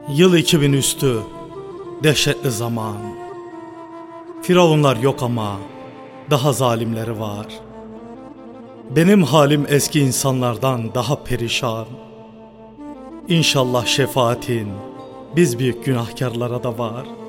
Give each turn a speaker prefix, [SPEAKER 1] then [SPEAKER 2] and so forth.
[SPEAKER 1] Yıl 2000 üstü, dehşetli zaman. Firavunlar yok ama daha zalimleri var. Benim halim eski insanlardan daha perişan. İnşallah şefaatin biz büyük günahkarlara da var.